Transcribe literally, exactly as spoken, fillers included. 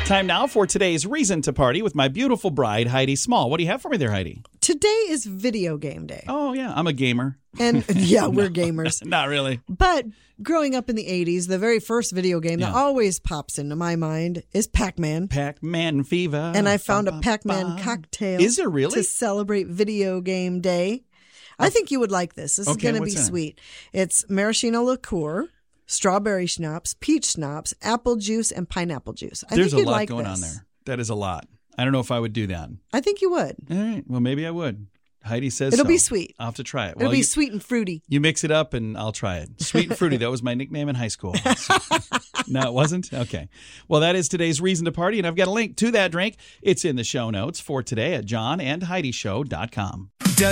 Time now for today's Reason to Party with my beautiful bride, Heidi Small. What do you have for me there, Heidi? Today is video game day. Oh, yeah. I'm a gamer. And yeah, we're gamers. Not really. But growing up in the eighties, the very first video game Yeah. that always pops into my mind is Pac-Man. Pac-Man fever. And I found a Ba, ba, Pac-Man ba. cocktail. Is there really? To celebrate video game day. I think you would like this. This is Okay, going to be what's in it? sweet. It's maraschino liqueur, strawberry schnapps, peach schnapps, apple juice, and pineapple juice. I There's think a you'd lot like going this. on there. That is a lot. I don't know if I would do that. I think you would. All right. Well, maybe I would. Heidi says It'll so. be sweet. I'll have to try it. It'll well, be you, sweet and fruity. You mix it up and I'll try it. Sweet and fruity. That was my nickname in high school. No, it wasn't? Okay. Well, that is today's Reason to Party, and I've got a link to that drink. It's in the show notes for today at john and heidi show dot com.